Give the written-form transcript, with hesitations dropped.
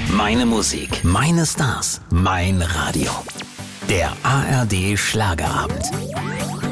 Meine Musik, meine Stars, mein Radio. Der ARD Schlagerabend.